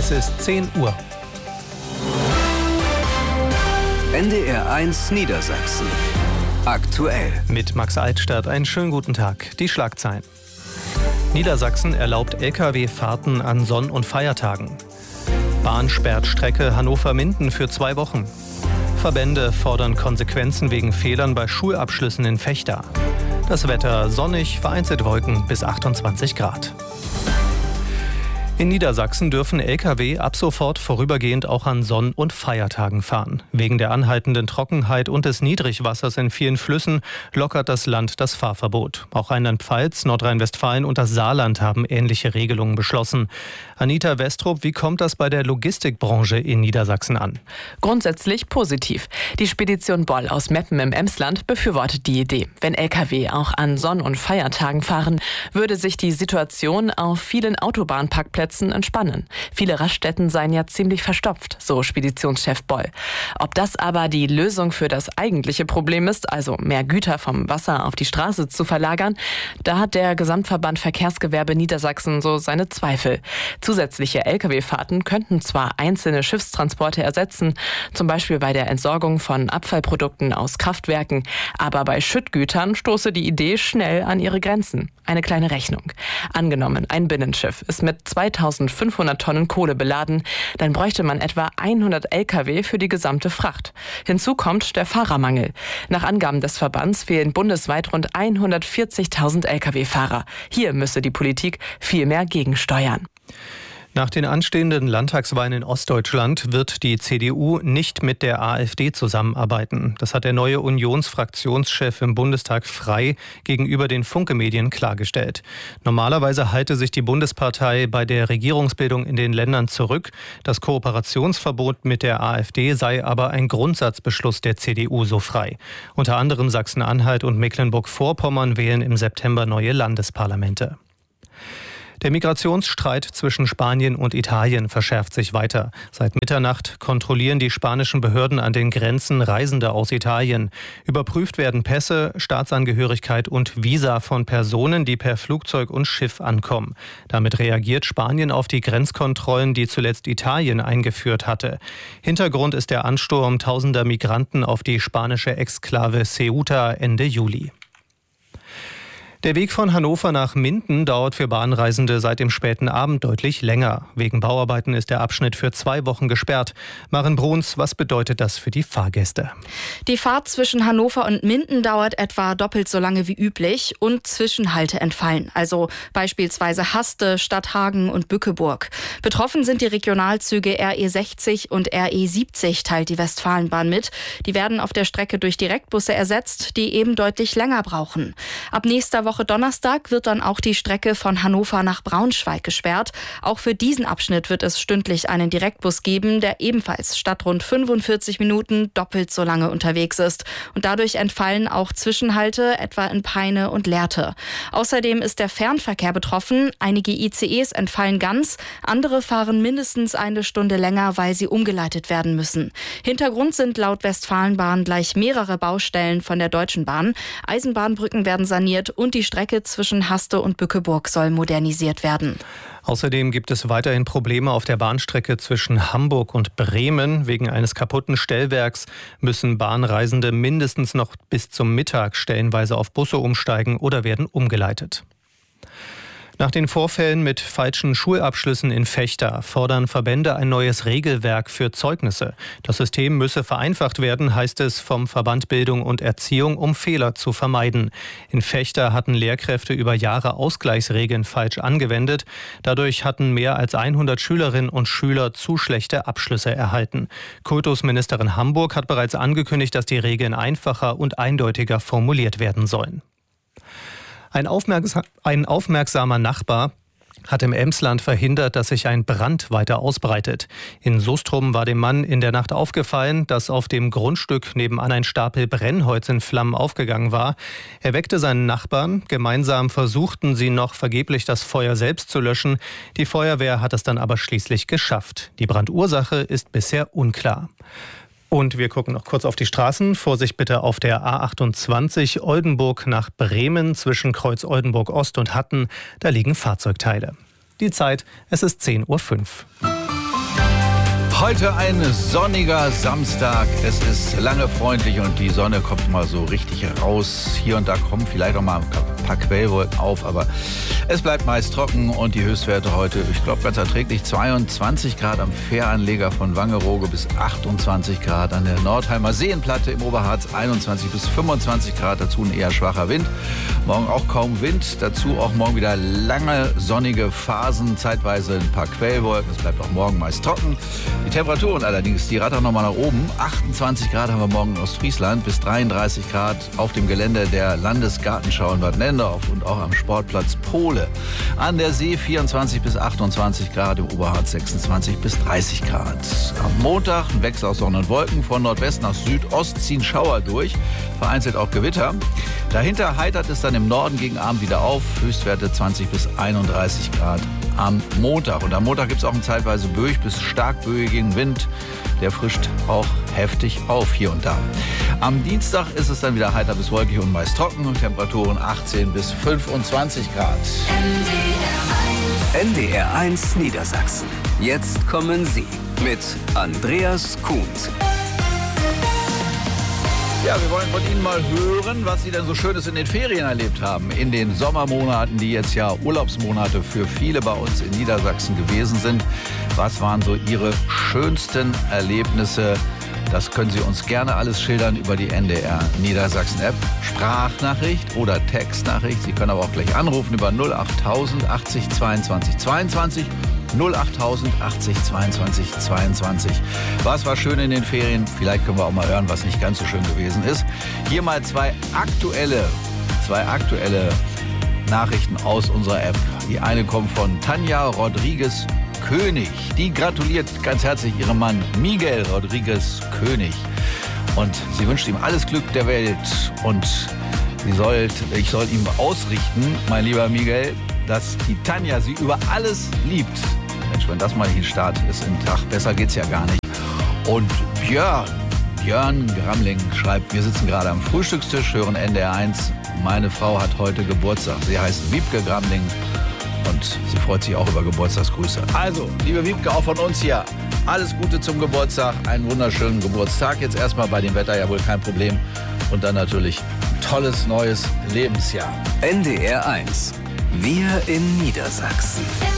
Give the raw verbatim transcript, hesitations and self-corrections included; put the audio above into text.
Es ist zehn Uhr. N D R eins Niedersachsen. Aktuell. Mit Max Altstadt einen schönen guten Tag. Die Schlagzeilen. Niedersachsen erlaubt L K W-Fahrten an Sonn- und Feiertagen. Bahn sperrt Strecke Hannover-Minden für zwei Wochen. Verbände fordern Konsequenzen wegen Fehlern bei Schulabschlüssen in Vechta. Das Wetter sonnig, vereinzelt Wolken bis achtundzwanzig Grad. In Niedersachsen dürfen L K W ab sofort vorübergehend auch an Sonn- und Feiertagen fahren. Wegen der anhaltenden Trockenheit und des Niedrigwassers in vielen Flüssen lockert das Land das Fahrverbot. Auch Rheinland-Pfalz, Nordrhein-Westfalen und das Saarland haben ähnliche Regelungen beschlossen. Anita Westrup, wie kommt das bei der Logistikbranche in Niedersachsen an? Grundsätzlich positiv. Die Spedition Boll aus Meppen im Emsland befürwortet die Idee. Wenn L K W auch an Sonn- und Feiertagen fahren, würde sich die Situation auf vielen Autobahnparkplätzen entspannen. Viele Raststätten seien ja ziemlich verstopft, so Speditionschef Boll. Ob das aber die Lösung für das eigentliche Problem ist, also mehr Güter vom Wasser auf die Straße zu verlagern, da hat der Gesamtverband Verkehrsgewerbe Niedersachsen so seine Zweifel. Zusätzliche L K W-Fahrten könnten zwar einzelne Schiffstransporte ersetzen, zum Beispiel bei der Entsorgung von Abfallprodukten aus Kraftwerken, aber bei Schüttgütern stoße die Idee schnell an ihre Grenzen. Eine kleine Rechnung. Angenommen, ein Binnenschiff ist mit zweitausendfünfhundert Tonnen Kohle beladen, dann bräuchte man etwa hundert L K W für die gesamte Fracht. Hinzu kommt der Fahrermangel. Nach Angaben des Verbands fehlen bundesweit rund hundertvierzigtausend L K W-Fahrer. Hier müsse die Politik viel mehr gegensteuern. Nach den anstehenden Landtagswahlen in Ostdeutschland wird die C D U nicht mit der AfD zusammenarbeiten. Das hat der neue Unionsfraktionschef im Bundestag Frey gegenüber den Funke-Medien klargestellt. Normalerweise halte sich die Bundespartei bei der Regierungsbildung in den Ländern zurück. Das Kooperationsverbot mit der AfD sei aber ein Grundsatzbeschluss der C D U, so Frey. Unter anderem Sachsen-Anhalt und Mecklenburg-Vorpommern wählen im September neue Landesparlamente. Der Migrationsstreit zwischen Spanien und Italien verschärft sich weiter. Seit Mitternacht kontrollieren die spanischen Behörden an den Grenzen Reisende aus Italien. Überprüft werden Pässe, Staatsangehörigkeit und Visa von Personen, die per Flugzeug und Schiff ankommen. Damit reagiert Spanien auf die Grenzkontrollen, die zuletzt Italien eingeführt hatte. Hintergrund ist der Ansturm tausender Migranten auf die spanische Exklave Ceuta Ende Juli. Der Weg von Hannover nach Minden dauert für Bahnreisende seit dem späten Abend deutlich länger. Wegen Bauarbeiten ist der Abschnitt für zwei Wochen gesperrt. Maren Bruns, was bedeutet das für die Fahrgäste? Die Fahrt zwischen Hannover und Minden dauert etwa doppelt so lange wie üblich und Zwischenhalte entfallen. Also beispielsweise Haste, Stadthagen und Bückeburg. Betroffen sind die Regionalzüge R E sechzig und R E siebzig, teilt die Westfalenbahn mit. Die werden auf der Strecke durch Direktbusse ersetzt, die eben deutlich länger brauchen. Ab nächster Woche Donnerstag wird dann auch die Strecke von Hannover nach Braunschweig gesperrt. Auch für diesen Abschnitt wird es stündlich einen Direktbus geben, der ebenfalls statt rund fünfundvierzig Minuten doppelt so lange unterwegs ist. Und dadurch entfallen auch Zwischenhalte, etwa in Peine und Lehrte. Außerdem ist der Fernverkehr betroffen. Einige I C Es entfallen ganz, andere fahren mindestens eine Stunde länger, weil sie umgeleitet werden müssen. Hintergrund sind laut Westfalenbahn gleich mehrere Baustellen von der Deutschen Bahn. Eisenbahnbrücken werden saniert und die Strecke zwischen Haste und Bückeburg soll modernisiert werden. Außerdem gibt es weiterhin Probleme auf der Bahnstrecke zwischen Hamburg und Bremen. Wegen eines kaputten Stellwerks müssen Bahnreisende mindestens noch bis zum Mittag stellenweise auf Busse umsteigen oder werden umgeleitet. Nach den Vorfällen mit falschen Schulabschlüssen in Vechta fordern Verbände ein neues Regelwerk für Zeugnisse. Das System müsse vereinfacht werden, heißt es vom Verband Bildung und Erziehung, um Fehler zu vermeiden. In Vechta hatten Lehrkräfte über Jahre Ausgleichsregeln falsch angewendet. Dadurch hatten mehr als hundert Schülerinnen und Schüler zu schlechte Abschlüsse erhalten. Kultusministerin Hamburg hat bereits angekündigt, dass die Regeln einfacher und eindeutiger formuliert werden sollen. Ein, aufmerksam, ein aufmerksamer Nachbar hat im Emsland verhindert, dass sich ein Brand weiter ausbreitet. In Sustrum war dem Mann in der Nacht aufgefallen, dass auf dem Grundstück nebenan ein Stapel Brennholz in Flammen aufgegangen war. Er weckte seinen Nachbarn. Gemeinsam versuchten sie noch vergeblich, das Feuer selbst zu löschen. Die Feuerwehr hat es dann aber schließlich geschafft. Die Brandursache ist bisher unklar. Und wir gucken noch kurz auf die Straßen. Vorsicht bitte auf der A achtundzwanzig Oldenburg nach Bremen zwischen Kreuz Oldenburg Ost und Hatten. Da liegen Fahrzeugteile. Die Zeit, es ist zehn Uhr fünf. Heute ein sonniger Samstag. Es ist lange freundlich und die Sonne kommt mal so richtig raus. Hier und da kommen vielleicht auch mal ein paar Quellwolken auf, aber es bleibt meist trocken und die Höchstwerte heute, ich glaube, ganz erträglich. zweiundzwanzig Grad am Fähranleger von Wangerooge bis achtundzwanzig Grad an der Nordheimer Seenplatte im Oberharz, einundzwanzig bis fünfundzwanzig Grad. Dazu ein eher schwacher Wind. Morgen auch kaum Wind. Dazu auch morgen wieder lange sonnige Phasen, zeitweise ein paar Quellwolken. Es bleibt auch morgen meist trocken. Die Temperaturen allerdings, die rattern nochmal nach oben. achtundzwanzig Grad haben wir morgen in Ostfriesland bis dreiunddreißig Grad auf dem Gelände der Landesgartenschau in Bad Nendorf und auch am Sportplatz Pole. An der See vierundzwanzig bis achtundzwanzig Grad, im Oberharz sechsundzwanzig bis dreißig Grad. Am Montag ein Wechsel aus Sonne und Wolken. Von Nordwest nach Südost ziehen Schauer durch, vereinzelt auch Gewitter. Dahinter heitert es dann im Norden gegen Abend wieder auf. Höchstwerte zwanzig bis einunddreißig Grad am Montag. Und am Montag gibt es auch einen zeitweise böig bis stark böigen Wind. Der frischt auch heftig auf hier und da. Am Dienstag ist es dann wieder heiter bis wolkig und meist trocken. Temperaturen achtzehn bis fünfundzwanzig Grad. N D R eins Niedersachsen. Jetzt kommen Sie mit Andreas Kuhns. Ja, wir wollen von Ihnen mal hören, was Sie denn so Schönes in den Ferien erlebt haben. In den Sommermonaten, die jetzt ja Urlaubsmonate für viele bei uns in Niedersachsen gewesen sind. Was waren so Ihre schönsten Erlebnisse? Das können Sie uns gerne alles schildern über die N D R Niedersachsen App. Sprachnachricht oder Textnachricht. Sie können aber auch gleich anrufen über null achttausend achtzig zweiundzwanzig zweiundzwanzig. null achttausend achtzig zweiundzwanzig zweiundzwanzig. Was war schön in den Ferien? Vielleicht können wir auch mal hören, was nicht ganz so schön gewesen ist. Hier mal zwei aktuelle, zwei aktuelle Nachrichten aus unserer App. Die eine kommt von Tanja Rodriguez König. Die gratuliert ganz herzlich ihrem Mann Miguel Rodriguez König. Und sie wünscht ihm alles Glück der Welt. Und sie sollt, ich soll ihm ausrichten, mein lieber Miguel, dass die Tanja sie über alles liebt. Mensch, wenn das mal nicht ein Start ist im Tag, besser geht's ja gar nicht. Und Björn, Björn Gramling schreibt, wir sitzen gerade am Frühstückstisch, hören N D R eins. Meine Frau hat heute Geburtstag. Sie heißt Wiebke Gramling und sie freut sich auch über Geburtstagsgrüße. Also, liebe Wiebke, auch von uns hier, alles Gute zum Geburtstag. Einen wunderschönen Geburtstag. Jetzt erstmal bei dem Wetter ja wohl kein Problem. Und dann natürlich ein tolles neues Lebensjahr. N D R eins. Wir in Niedersachsen.